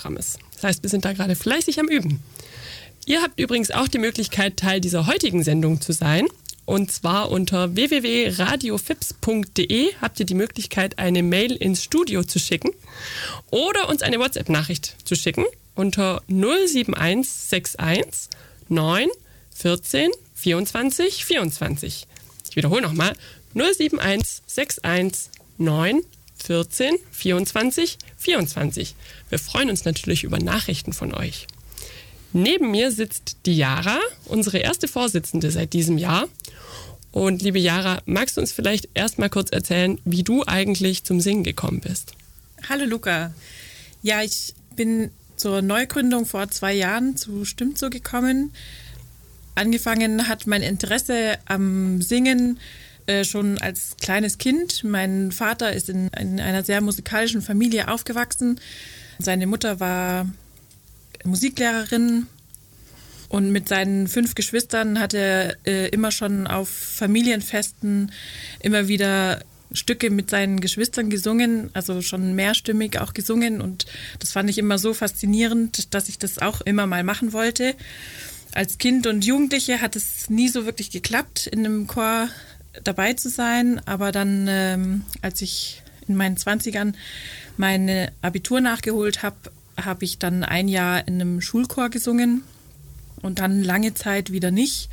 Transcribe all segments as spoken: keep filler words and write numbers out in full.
Programmes. Das heißt, wir sind da gerade fleißig am Üben. Ihr habt übrigens auch die Möglichkeit, Teil dieser heutigen Sendung zu sein. Und zwar unter w w w punkt radio fips punkt d e habt ihr die Möglichkeit, eine Mail ins Studio zu schicken oder uns eine WhatsApp-Nachricht zu schicken unter null sieben eins sechs eins neun vierzehn vierundzwanzig vierundzwanzig. Ich wiederhole nochmal, null sieben eins sechs eins neun vierzehn vierundzwanzig vierundzwanzig. Wir freuen uns natürlich über Nachrichten von euch. Neben mir sitzt die Jara, unsere erste Vorsitzende seit diesem Jahr. Und liebe Jara, magst du uns vielleicht erst mal kurz erzählen, wie du eigentlich zum Singen gekommen bist? Hallo Luca. Ja, ich bin zur Neugründung vor zwei Jahren zu Stimmt so gekommen. Angefangen hat mein Interesse am Singen äh, schon als kleines Kind. Mein Vater ist in, in einer sehr musikalischen Familie aufgewachsen. Seine Mutter war Musiklehrerin und mit seinen fünf Geschwistern hat er äh, immer schon auf Familienfesten immer wieder Stücke mit seinen Geschwistern gesungen, also schon mehrstimmig auch gesungen, und das fand ich immer so faszinierend, dass ich das auch immer mal machen wollte. Als Kind und Jugendliche hat es nie so wirklich geklappt, in einem Chor dabei zu sein, aber dann, ähm, als ich in meinen Zwanzigern mein Abitur nachgeholt habe, habe ich dann ein Jahr in einem Schulchor gesungen und dann lange Zeit wieder nicht.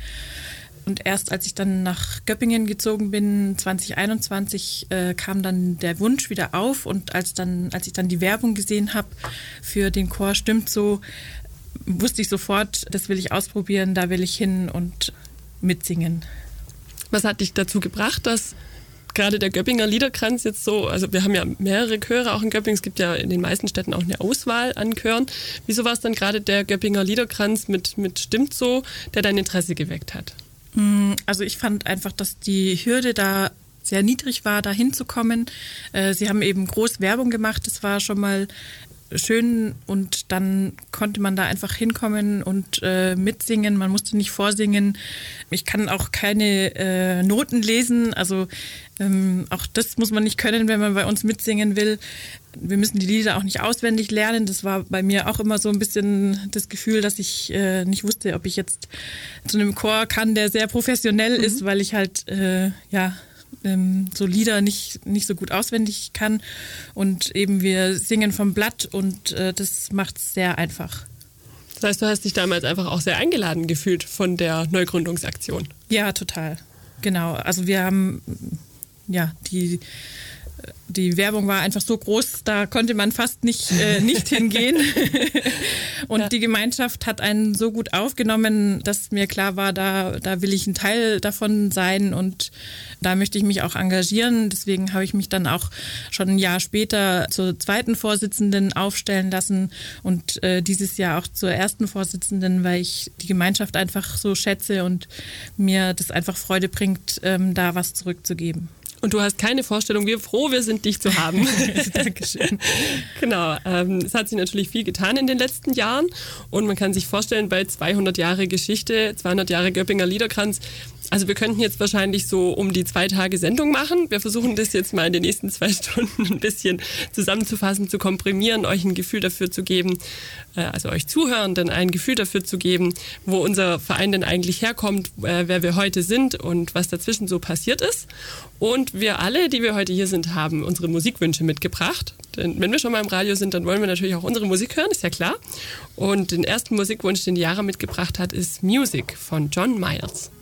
Und erst als ich dann nach Göppingen gezogen bin, zwanzig einundzwanzig, äh, kam dann der Wunsch wieder auf. Und als, dann, als ich dann die Werbung gesehen habe für den Chor Stimmt so, wusste ich sofort, das will ich ausprobieren, da will ich hin und mitsingen. Was hat dich dazu gebracht, dass gerade der Göppinger Liederkranz jetzt so, also wir haben ja mehrere Chöre auch in Göppingen, es gibt ja in den meisten Städten auch eine Auswahl an Chören. Wieso war es dann gerade der Göppinger Liederkranz mit, mit Stimmt so, der dein Interesse geweckt hat? Also ich fand einfach, dass die Hürde da sehr niedrig war, da hinzukommen. Sie haben eben groß Werbung gemacht, das war schon mal schön, und dann konnte man da einfach hinkommen und äh, mitsingen. Man musste nicht vorsingen. Ich kann auch keine äh, Noten lesen, also ähm, auch das muss man nicht können, wenn man bei uns mitsingen will. Wir müssen die Lieder auch nicht auswendig lernen. Das war bei mir auch immer so ein bisschen das Gefühl, dass ich äh, nicht wusste, ob ich jetzt zu einem Chor kann, der sehr professionell mhm. ist, weil ich halt äh, ja ähm, so Lieder nicht, nicht so gut auswendig kann. Und eben wir singen vom Blatt, und äh, das macht es sehr einfach. Das heißt, du hast dich damals einfach auch sehr eingeladen gefühlt von der Neugründungsaktion. Ja, total. Genau. Also wir haben, ja, die, die Werbung war einfach so groß, da konnte man fast nicht, äh, nicht hingehen. Und ja. Die Gemeinschaft hat einen so gut aufgenommen, dass mir klar war, da, da will ich ein Teil davon sein, und da möchte ich mich auch engagieren. Deswegen habe ich mich dann auch schon ein Jahr später zur zweiten Vorsitzenden aufstellen lassen und äh, dieses Jahr auch zur ersten Vorsitzenden, weil ich die Gemeinschaft einfach so schätze und mir das einfach Freude bringt, ähm, da was zurückzugeben. Und du hast keine Vorstellung, wie froh wir sind, dich zu haben. Dankeschön. Genau. Ähm, es hat sich natürlich viel getan in den letzten Jahren. Und man kann sich vorstellen, bei zweihundert Jahre Geschichte, zweihundert Jahre Göppinger Liederkranz, also wir könnten jetzt wahrscheinlich so um die zwei Tage Sendung machen. Wir versuchen das jetzt mal in den nächsten zwei Stunden ein bisschen zusammenzufassen, zu komprimieren, euch ein Gefühl dafür zu geben, äh, also euch Zuhörenden ein Gefühl dafür zu geben, wo unser Verein denn eigentlich herkommt, äh, wer wir heute sind und was dazwischen so passiert ist. Und wir alle, die wir heute hier sind, haben unsere Musikwünsche mitgebracht. Denn wenn wir schon mal im Radio sind, dann wollen wir natürlich auch unsere Musik hören, ist ja klar. Und den ersten Musikwunsch, den die Jara mitgebracht hat, ist Music von John Miles.